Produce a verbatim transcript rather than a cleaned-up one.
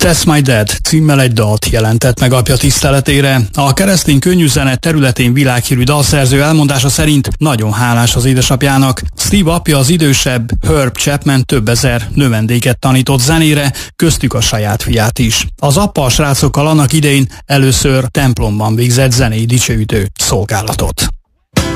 That's My Dad címmel egy dalt jelentett meg apja tiszteletére. A keresztény könnyűzene területén világhírű dalszerző elmondása szerint nagyon hálás az édesapjának. Steve apja, az idősebb Herb Chapman több ezer növendéket tanított zenére, köztük a saját fiát is. Az apa a srácokkal annak idején először templomban végzett zenei dicsőítő szolgálatot.